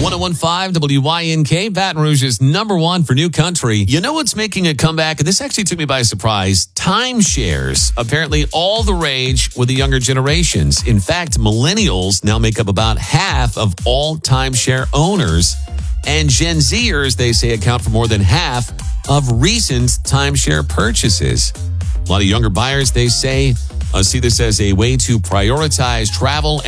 1015 WYNK, Baton Rouge's #1 for new country. You know what's making a comeback? And this actually took me by surprise. Timeshares. Apparently all the rage with the younger generations. In fact, millennials now make up about half of all timeshare owners. And Gen Zers, they say, account for more than half of recent timeshare purchases. A lot of younger buyers, they say, see this as a way to prioritize travel